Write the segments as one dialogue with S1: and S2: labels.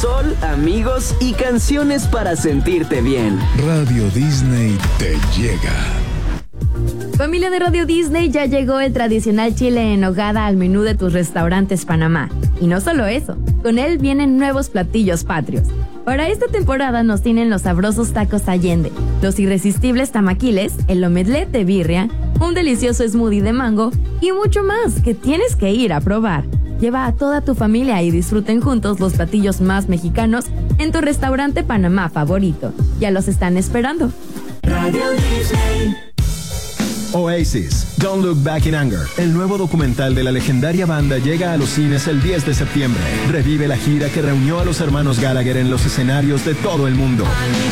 S1: sol, amigos y canciones para sentirte bien.
S2: Radio Disney te llega.
S3: Familia de Radio Disney, ya llegó el tradicional chile en nogada al menú de tus restaurantes Panamá. Y no solo eso, con él vienen nuevos platillos patrios. Para esta temporada nos tienen los sabrosos tacos Allende, los irresistibles tamaquiles, el omelette de birria, un delicioso smoothie de mango y mucho más que tienes que ir a probar. Lleva a toda tu familia y disfruten juntos los platillos más mexicanos en tu restaurante Panamá favorito. Ya los están esperando.
S4: Radio Disney.
S5: Oasis, Don't Look Back in Anger, el nuevo documental de la legendaria banda llega a los cines el 10 de septiembre. Revive la gira que reunió a los hermanos Gallagher en los escenarios de todo el mundo.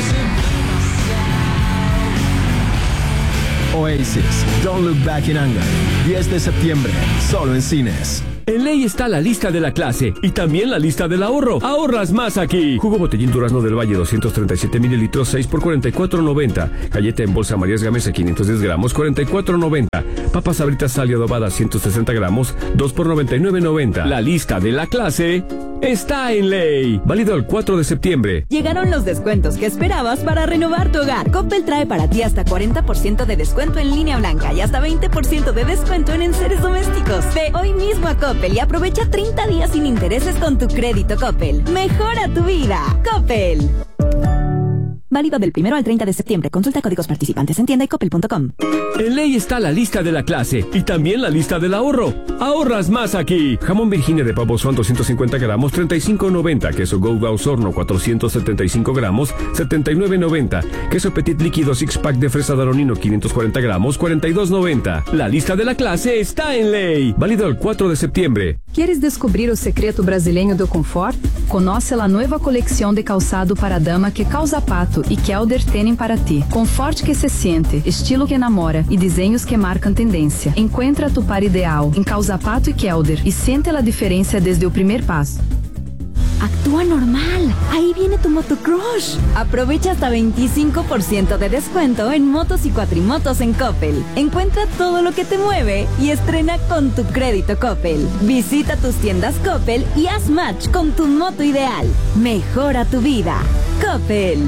S5: Oasis, Don't Look Back in Anger, 10 de septiembre, solo en cines.
S6: En Ley está la lista de la clase y también la lista del ahorro. Ahorras más aquí. Jugo Botellín Durazno del Valle 237 mililitros 6 por 44.90. Galleta en bolsa Marías Gamesa 510 gramos 44.90. Papas Sabritas Sal y Adobada 160 gramos 2 por 99.90. La lista de la clase está en Ley. Válido el 4 de septiembre.
S7: Llegaron los descuentos que esperabas para renovar tu hogar. Coppel trae para ti hasta 40% de descuento en línea blanca y hasta 20% de descuento en enseres domésticos. Ve hoy mismo a Coppel y aprovecha 30 días sin intereses con tu crédito Coppel. Mejora tu vida. Coppel. Válido del 1 al 30 de septiembre. Consulta códigos participantes en tienda y coppel.com.
S6: En Ley está la lista de la clase y también la lista del ahorro. Ahorras más aquí. Jamón Virginia de pavo son 250 gramos 35.90. Queso Gouda Osorno 475 gramos 79.90. Queso Petit líquido six pack de fresa Daronino 540 gramos 42.90. La lista de la clase está en Ley. Válido el 4 de septiembre.
S8: ¿Quieres descobrir o secreto brasileño do confort? Conoce a nueva colección de calçado para dama que Causa Pato e Kelder têm para ti. Conforto que se siente, estilo que enamora e desenhos que marcam tendência. Encuentra tu par ideal em Causa Pato e Kelder e siente a diferença desde o primeiro passo.
S7: Actúa normal. Ahí viene tu motocrush. Aprovecha hasta 25% de descuento en motos y cuatrimotos en Coppel. Encuentra todo lo que te mueve y estrena con tu crédito Coppel. Visita tus tiendas Coppel y haz match con tu moto ideal. Mejora tu vida. Coppel.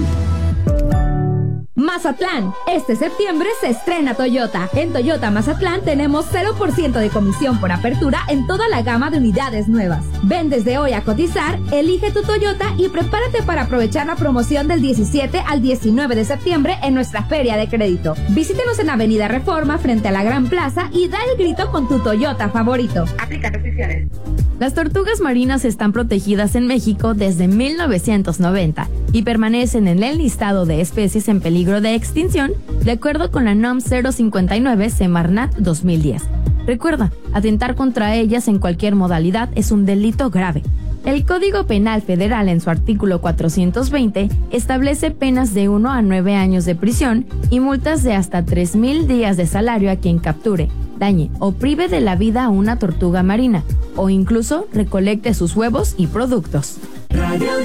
S9: Mazatlán, este septiembre se estrena Toyota. En Toyota Mazatlán tenemos 0% de comisión por apertura en toda la gama de unidades nuevas. Ven desde hoy a cotizar, elige tu Toyota y prepárate para aprovechar la promoción del 17 al 19 de septiembre en nuestra feria de crédito. Visítenos en Avenida Reforma frente a la Gran Plaza y da el grito con tu Toyota favorito. Aplica restricciones.
S3: Las tortugas marinas están protegidas en México desde 1990 y permanecen en el listado de especies en peligro de extinción, de acuerdo con la NOM 059 Semarnat 2010. Recuerda, atentar contra ellas en cualquier modalidad es un delito grave. El Código Penal Federal en su artículo 420 establece penas de 1 a 9 años de prisión y multas de hasta 3,000 días de salario a quien capture, dañe o prive de la vida a una tortuga marina o incluso recolecte sus huevos y productos.